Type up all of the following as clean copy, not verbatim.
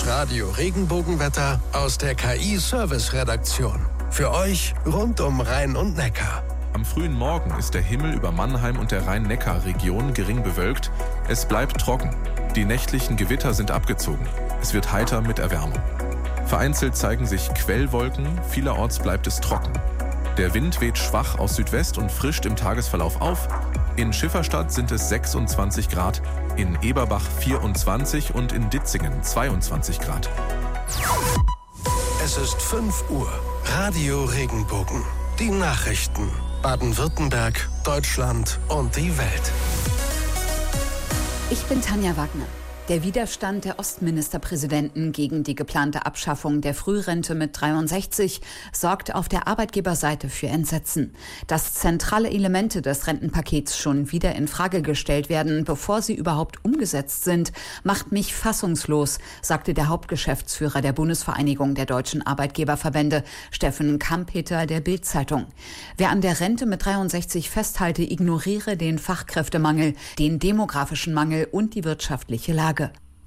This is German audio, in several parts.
Radio Regenbogenwetter aus der KI-Service-Redaktion. Für euch rund um Rhein und Neckar. Am frühen Morgen ist der Himmel über Mannheim und der Rhein-Neckar-Region gering bewölkt. Es bleibt trocken. Die nächtlichen Gewitter sind abgezogen. Es wird heiter mit Erwärmung. Vereinzelt zeigen sich Quellwolken, vielerorts bleibt es trocken. Der Wind weht schwach aus Südwest und frischt im Tagesverlauf auf. In Schifferstadt sind es 26 Grad, in Eberbach 24 und in Ditzingen 22 Grad. Es ist 5 Uhr. Radio Regenbogen. Die Nachrichten. Baden-Württemberg, Deutschland und die Welt. Ich bin Tanja Wagner. Der Widerstand der Ostministerpräsidenten gegen die geplante Abschaffung der Frührente mit 63 sorgt auf der Arbeitgeberseite für Entsetzen. Dass zentrale Elemente des Rentenpakets schon wieder in Frage gestellt werden, bevor sie überhaupt umgesetzt sind, macht mich fassungslos, sagte der Hauptgeschäftsführer der Bundesvereinigung der deutschen Arbeitgeberverbände, Steffen Kampeter, der Bild-Zeitung. Wer an der Rente mit 63 festhalte, ignoriere den Fachkräftemangel, den demografischen Mangel und die wirtschaftliche Lage.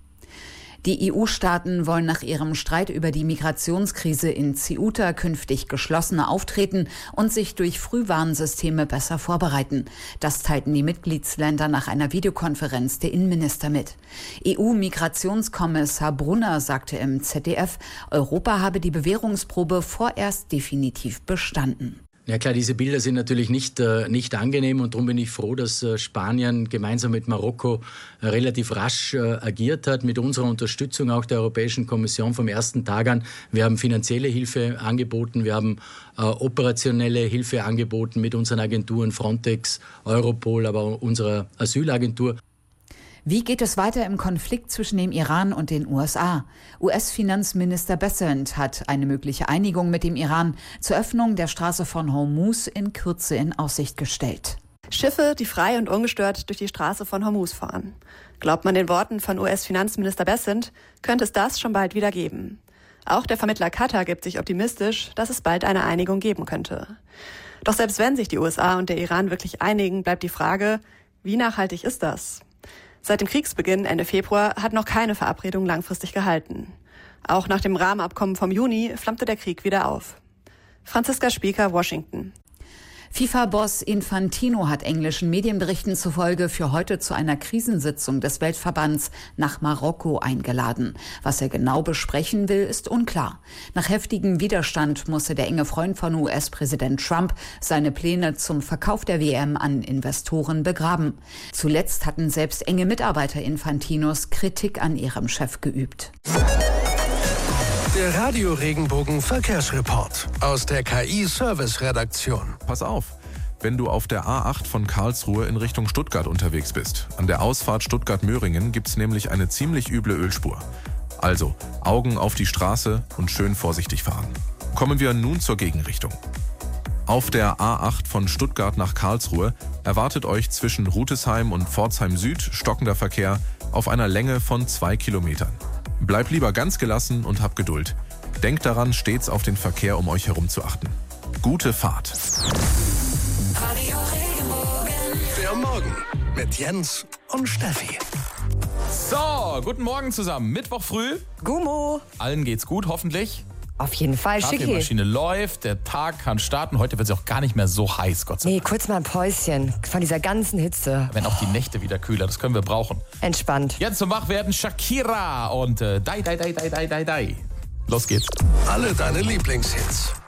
Die EU-Staaten wollen nach ihrem Streit über die Migrationskrise in Ceuta künftig geschlossener auftreten und sich durch Frühwarnsysteme besser vorbereiten. Das teilten die Mitgliedsländer nach einer Videokonferenz der Innenminister mit. EU-Migrationskommissar Brunner sagte im ZDF, Europa habe die Bewährungsprobe vorerst definitiv bestanden. Ja klar, diese Bilder sind natürlich nicht angenehm und darum bin ich froh, dass Spanien gemeinsam mit Marokko relativ rasch agiert hat, mit unserer Unterstützung auch der Europäischen Kommission vom ersten Tag an. Wir haben finanzielle Hilfe angeboten, wir haben operationelle Hilfe angeboten mit unseren Agenturen Frontex, Europol, aber auch unserer Asylagentur. Wie geht es weiter im Konflikt zwischen dem Iran und den USA? US-Finanzminister Bessent hat eine mögliche Einigung mit dem Iran zur Öffnung der Straße von Hormuz in Kürze in Aussicht gestellt. Schiffe, die frei und ungestört durch die Straße von Hormuz fahren. Glaubt man den Worten von US-Finanzminister Bessent, könnte es das schon bald wieder geben. Auch der Vermittler Katar gibt sich optimistisch, dass es bald eine Einigung geben könnte. Doch selbst wenn sich die USA und der Iran wirklich einigen, bleibt die Frage, wie nachhaltig ist das? Seit dem Kriegsbeginn Ende Februar hat noch keine Verabredung langfristig gehalten. Auch nach dem Rahmenabkommen vom Juni flammte der Krieg wieder auf. Franziska Spieker, Washington. FIFA-Boss Infantino hat englischen Medienberichten zufolge für heute zu einer Krisensitzung des Weltverbands nach Marokko eingeladen. Was er genau besprechen will, ist unklar. Nach heftigem Widerstand musste der enge Freund von US-Präsident Trump seine Pläne zum Verkauf der WM an Investoren begraben. Zuletzt hatten selbst enge Mitarbeiter Infantinos Kritik an ihrem Chef geübt. Der Radio Regenbogen Verkehrsreport aus der KI-Service-Redaktion. Pass auf, wenn du auf der A8 von Karlsruhe in Richtung Stuttgart unterwegs bist. An der Ausfahrt Stuttgart-Möhringen gibt's nämlich eine ziemlich üble Ölspur. Also, Augen auf die Straße und schön vorsichtig fahren. Kommen wir nun zur Gegenrichtung. Auf der A8 von Stuttgart nach Karlsruhe erwartet euch zwischen Rutesheim und Pforzheim Süd stockender Verkehr auf einer Länge von 2 Kilometern. Bleibt lieber ganz gelassen und habt Geduld. Denkt daran, stets auf den Verkehr um euch herum zu achten. Gute Fahrt. Der Morgen mit Jens und Steffi. So, guten Morgen zusammen. Mittwoch früh. Gummo. Allen geht's gut, hoffentlich. Auf jeden Fall, Die schicki. Maschine läuft, der Tag kann starten. Heute wird es auch gar nicht mehr so heiß, Gott sei Dank. Nee, kurz mal ein Päuschen von dieser ganzen Hitze. Wenn auch die Nächte wieder kühler, das können wir brauchen. Entspannt. Jetzt zum Wachwerden Shakira und Die. Los geht's. Alle deine Lieblingshits